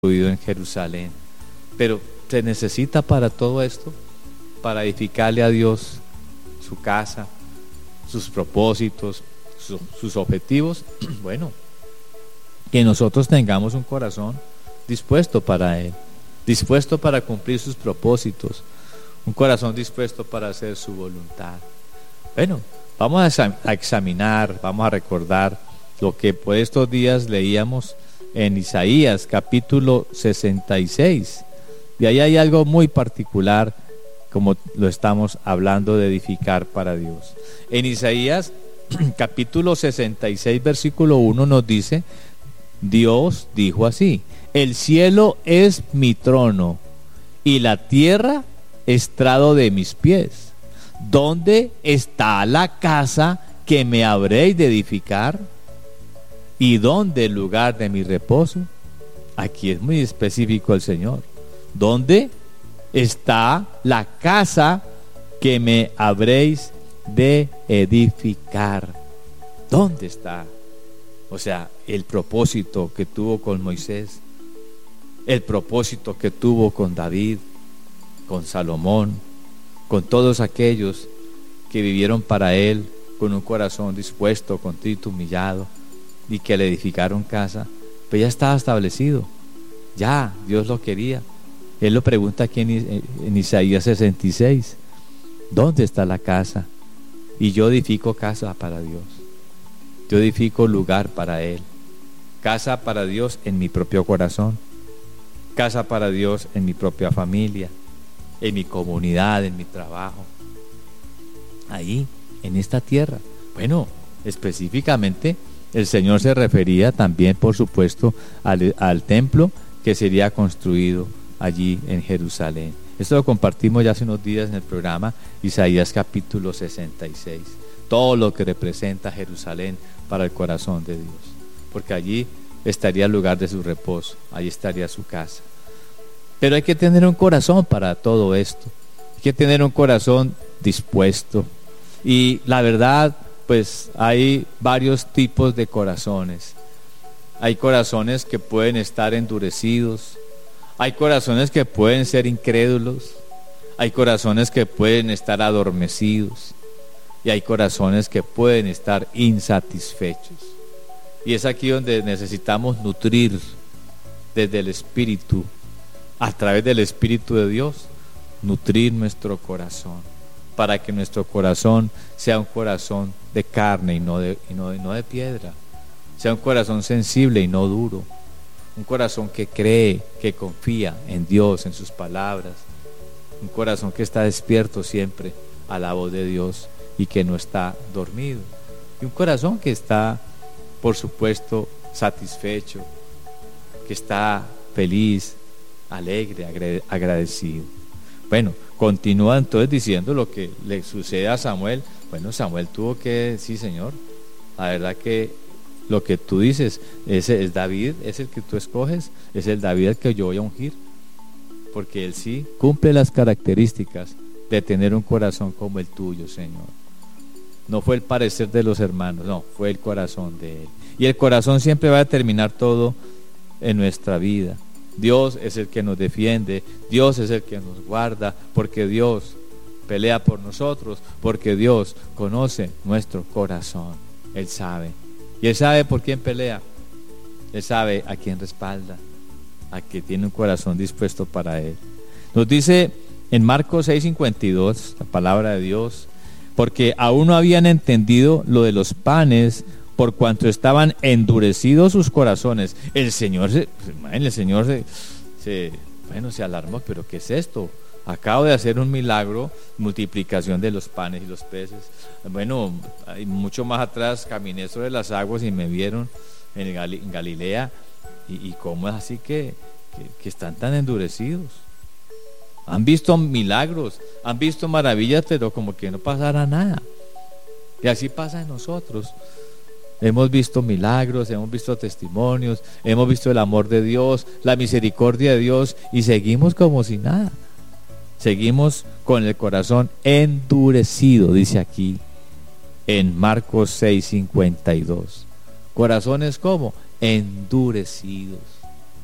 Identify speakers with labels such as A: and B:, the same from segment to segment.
A: construido en Jerusalén. Pero se necesita para todo esto, para edificarle a Dios su casa, sus propósitos, sus objetivos. Bueno, que nosotros tengamos un corazón dispuesto para Él, dispuesto para cumplir sus propósitos, un corazón dispuesto para hacer su voluntad. Bueno, vamos a examinar, vamos a recordar lo que por estos días leíamos en Isaías capítulo 66. De ahí hay algo muy particular, como lo estamos hablando de edificar para Dios. En Isaías capítulo 66 versículo 1 nos dice: Dios dijo así: el cielo es mi trono y la tierra estrado de mis pies. ¿Dónde está la casa que me habréis de edificar? ¿Y dónde el lugar de mi reposo? Aquí es muy específico el Señor. ¿Dónde está la casa que me habréis de edificar? ¿Dónde está? O sea, el propósito que tuvo con Moisés, el propósito que tuvo con David, con Salomón, con todos aquellos que vivieron para Él con un corazón dispuesto, contrito, humillado, y que le edificaron casa, pues ya estaba establecido. Ya, Dios lo quería. Él lo pregunta aquí en Isaías 66. ¿Dónde está la casa? Y yo edifico casa para Dios. Yo edifico lugar para Él. Casa para Dios en mi propio corazón. Casa para Dios en mi propia familia, en mi comunidad, en mi trabajo. Ahí, en esta tierra. Bueno, específicamente el Señor se refería también, por supuesto, al templo que sería construido allí en Jerusalén. Esto lo compartimos ya hace unos días en el programa Isaías capítulo 66. Todo lo que representa Jerusalén para el corazón de Dios. Porque allí estaría el lugar de su reposo, allí estaría su casa. Pero hay que tener un corazón para todo esto. Hay que tener un corazón dispuesto. Y la verdad, pues hay varios tipos de corazones. Hay corazones que pueden estar endurecidos. Hay corazones que pueden ser incrédulos. Hay corazones que pueden estar adormecidos. Y hay corazones que pueden estar insatisfechos. Y es aquí donde necesitamos nutrir desde el Espíritu, a través del Espíritu de Dios, nutrir nuestro corazón, para que nuestro corazón sea un corazón de carne y no de piedra, sea un corazón sensible y no duro, un corazón que cree, que confía en Dios, en sus palabras, un corazón que está despierto siempre a la voz de Dios y que no está dormido, y un corazón que está, por supuesto, satisfecho, que está feliz, alegre, agradecido. Bueno, continúa entonces diciendo lo que le sucede a Samuel. Bueno, Samuel tuvo que, sí, Señor, la verdad que lo que tú dices, ese es David, es el que tú escoges, es el David al que yo voy a ungir, porque él sí cumple las características de tener un corazón como el tuyo, Señor. No fue el parecer de los hermanos, no, fue el corazón de él. Y el corazón siempre va a determinar todo en nuestra vida. Dios es el que nos defiende, Dios es el que nos guarda, porque Dios pelea por nosotros, porque Dios conoce nuestro corazón. Él sabe. Y Él sabe por quién pelea. Él sabe a quién respalda, a quien tiene un corazón dispuesto para Él. Nos dice en Marcos 6:52, la palabra de Dios: porque aún no habían entendido lo de los panes, por cuanto estaban endurecidos sus corazones. El Señor se alarmó. ¿Pero qué es esto? Acabo de hacer un milagro, multiplicación de los panes y los peces. Bueno, mucho más atrás caminé sobre las aguas y me vieron en Galilea. ¿Y cómo es así que están tan endurecidos? Han visto milagros, han visto maravillas, pero como que no pasara nada. Y así pasa en nosotros. Hemos visto milagros, hemos visto testimonios, hemos visto el amor de Dios, la misericordia de Dios, y seguimos como si nada. Seguimos con el corazón endurecido, dice aquí en Marcos 6:52. Corazones como endurecidos.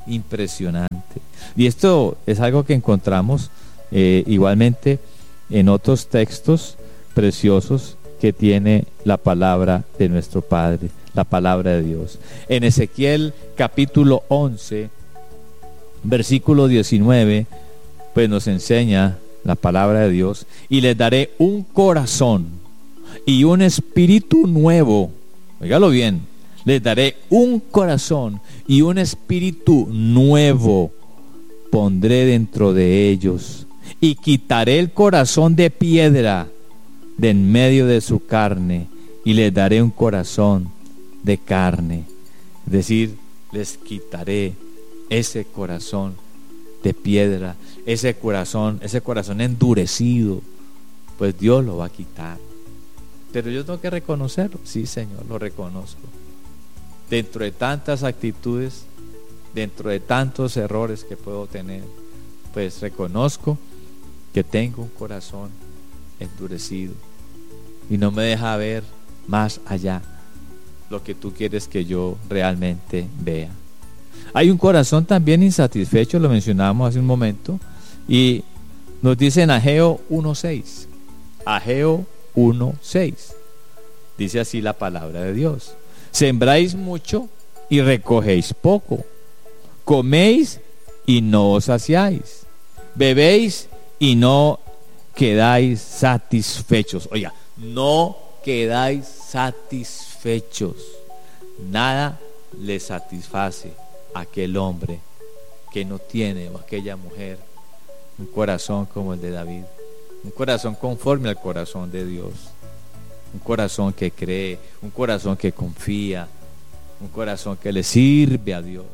A: impresionante. Y esto es algo que encontramos igualmente en otros textos preciosos que tiene la palabra de nuestro Padre, la palabra de Dios. En Ezequiel capítulo 11, versículo 19, pues nos enseña la palabra de Dios: y les daré un corazón y un espíritu nuevo. Óigalo bien, les daré un corazón y un espíritu nuevo pondré dentro de ellos, y quitaré el corazón de piedra de en medio de su carne, y les daré un corazón de carne. Es decir, les quitaré ese corazón de piedra, ese corazón endurecido, pues Dios lo va a quitar. Pero yo tengo que reconocerlo. Sí, Señor, lo reconozco. Dentro de tantas actitudes, dentro de tantos errores que puedo tener, pues reconozco que tengo un corazón endurecido y no me deja ver más allá lo que tú quieres que yo realmente vea. Hay un corazón también insatisfecho, lo mencionamos hace un momento, y nos dice en Ageo 1:6. Ageo 1:6. Dice así la palabra de Dios: sembráis mucho y recogéis poco, coméis y no os saciáis, bebéis y no quedáis satisfechos. Oiga, no quedáis satisfechos. Nada le satisface a aquel hombre que no tiene, o aquella mujer, un corazón como el de David, un corazón conforme al corazón de Dios, un corazón que cree, un corazón que confía, un corazón que le sirve a Dios.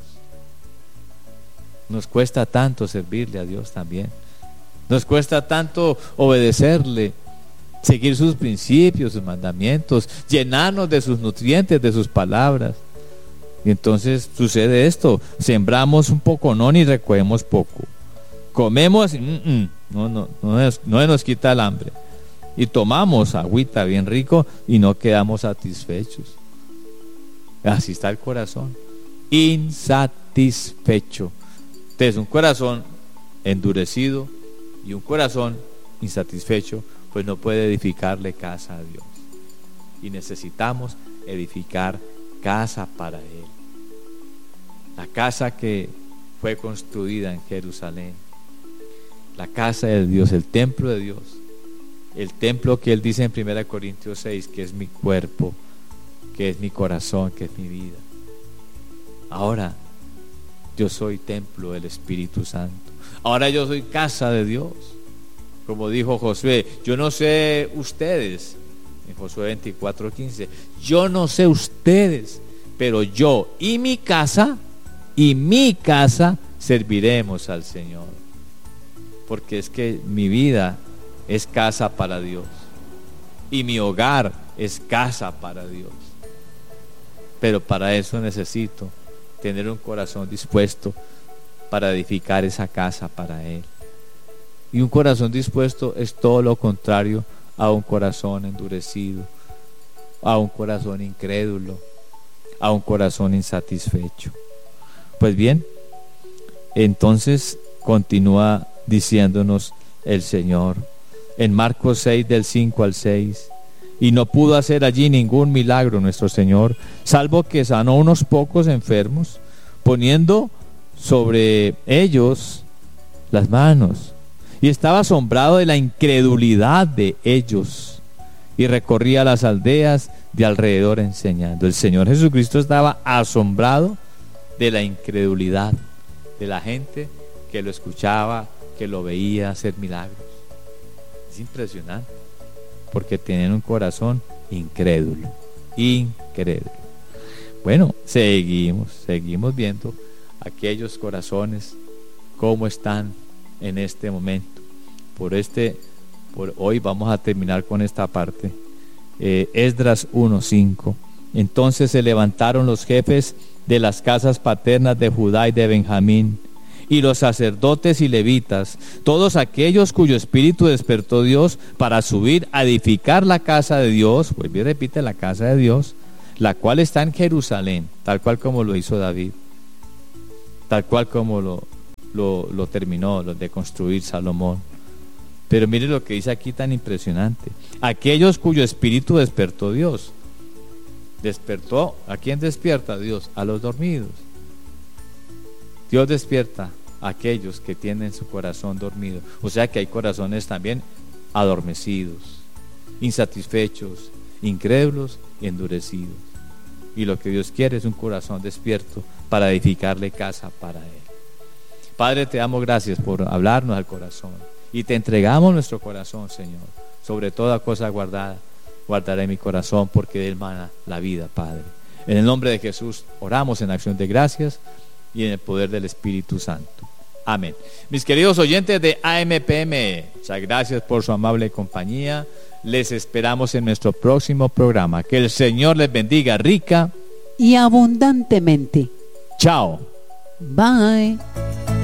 A: Nos cuesta tanto servirle a Dios también. Nos cuesta tanto obedecerle, seguir sus principios, sus mandamientos, llenarnos de sus nutrientes, de sus palabras. Y entonces sucede esto: sembramos un poco, no, ni recogemos poco. Comemos y no nos quita el hambre. Y tomamos agüita bien rico y no quedamos satisfechos. Así está el corazón, insatisfecho. Entonces, un corazón endurecido y un corazón insatisfecho, pues no puede edificarle casa a Dios. Y necesitamos edificar casa para Él. La casa que fue construida en Jerusalén, la casa de Dios, el templo de Dios, el templo que Él dice en 1 Corintios 6, que es mi cuerpo, que es mi corazón, que es mi vida. Ahora yo soy templo del Espíritu Santo. Ahora yo soy casa de Dios. Como dijo Josué: yo no sé ustedes, en Josué 24:15, yo no sé ustedes, pero yo y mi casa serviremos al Señor. Porque es que mi vida es casa para Dios y mi hogar es casa para Dios. Pero para eso necesito tener un corazón dispuesto para edificar esa casa para Él. Y un corazón dispuesto es todo lo contrario a un corazón endurecido, a un corazón incrédulo, a un corazón insatisfecho. Pues bien, entonces continúa diciéndonos el Señor en Marcos 6 del 5 al 6: y no pudo hacer allí ningún milagro nuestro Señor, salvo que sanó unos pocos enfermos, poniendo sobre ellos las manos. Y estaba asombrado de la incredulidad de ellos, y recorría las aldeas de alrededor enseñando. El Señor Jesucristo estaba asombrado de la incredulidad de la gente que lo escuchaba, que lo veía hacer milagros. Es impresionante, porque tienen un corazón incrédulo. Bueno, seguimos viendo aquellos corazones cómo están en este momento. Por hoy vamos a terminar con esta parte. Esdras 1:5. Entonces se levantaron los jefes de las casas paternas de Judá y de Benjamín, y los sacerdotes y levitas, todos aquellos cuyo espíritu despertó Dios para subir a edificar la casa de Dios. Vuelve y repite: la casa de Dios, la cual está en Jerusalén, tal cual como lo hizo David. tal cual como lo terminó, lo de construir Salomón. Pero mire lo que dice aquí tan impresionante: aquellos cuyo espíritu despertó Dios. Despertó, ¿a quién despierta Dios? A los dormidos. Dios despierta a aquellos que tienen su corazón dormido. O sea que hay corazones también adormecidos, insatisfechos, incrédulos y endurecidos. Y lo que Dios quiere es un corazón despierto para edificarle casa para Él. Padre, te damos gracias por hablarnos al corazón y te entregamos nuestro corazón, Señor. Sobre toda cosa guardada, guardaré mi corazón, porque de él mana la vida, Padre. En el nombre de Jesús oramos en acción de gracias y en el poder del Espíritu Santo. Amén. Mis queridos oyentes de AMPM, muchas gracias por su amable compañía. Les esperamos en nuestro próximo programa. Que el Señor les bendiga rica
B: y abundantemente.
A: Chao.
B: Bye.